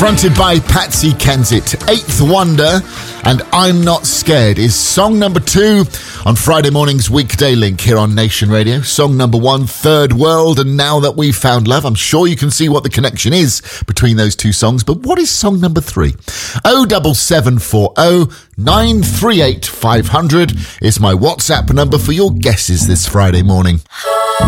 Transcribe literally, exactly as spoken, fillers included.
fronted by Patsy Kensit. Eighth Wonder and I'm Not Scared is song number two on Friday morning's Weekday Link here on Nation Radio. Song number one, Third World and Now That We've Found Love. I'm sure you can see what the connection is between those two songs, but what is song number three? oh seven seven four oh nine three eight five hundred is my WhatsApp number for your guesses this Friday morning.